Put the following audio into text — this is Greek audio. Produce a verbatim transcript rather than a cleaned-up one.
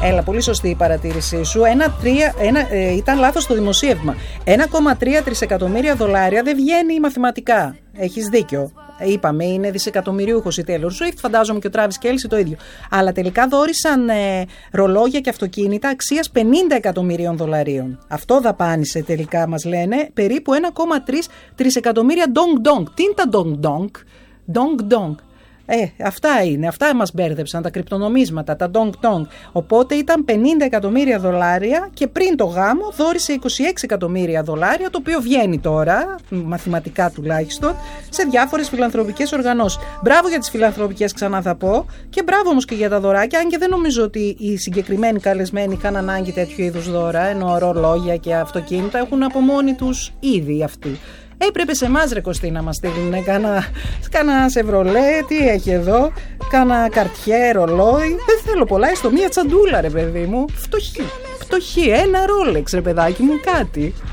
Έλα, πολύ σωστή η παρατήρησή σου. Ένα, τρία, ένα, ε, ήταν λάθος το δημοσίευμα. ένα κόμμα τρία τρισεκατομμύρια δολάρια δεν βγαίνει μαθηματικά. Έχεις δίκιο. Είπαμε, είναι δισεκατομμυριούχος η Taylor Swift, φαντάζομαι και ο Travis Kelce το ίδιο. Αλλά τελικά δώρισαν ε, ρολόγια και αυτοκίνητα αξίας πενήντα εκατομμυρίων δολαρίων. Αυτό δαπάνησε τελικά, μας λένε, περίπου ένα κόμμα τρία τρισεκατομμύρια dong dong. Τι είναι τα dong dong? Dong dong. Ε, αυτά είναι, αυτά μας μπέρδεψαν, τα κρυπτονομίσματα, τα dong dong. Οπότε ήταν πενήντα εκατομμύρια δολάρια και πριν το γάμο δώρισε είκοσι έξι εκατομμύρια δολάρια, το οποίο βγαίνει τώρα, μαθηματικά τουλάχιστον, σε διάφορες φιλανθρωπικές οργανώσεις. Μπράβο για τις φιλανθρωπικές, ξανά θα πω, και μπράβο όμως και για τα δωράκια, αν και δεν νομίζω ότι οι συγκεκριμένοι καλεσμένοι είχαν ανάγκη τέτοιου είδους δώρα, ενώ ρολόγια και αυτοκίνητα έχουν από μόνοι τους ήδη αυτοί. Έπρεπε σε εμάς, ρε Κωστή, να μας στείλουν κάνα, κάνα σεβρολέ, τι έχει εδώ, κάνα καρτιέ, ρολόι. Δεν θέλω πολλά, έστω μία τσαντούλα, ρε παιδί μου. Φτωχή, φτωχή, ένα ρόλεξ, ρε παιδάκι μου, κάτι.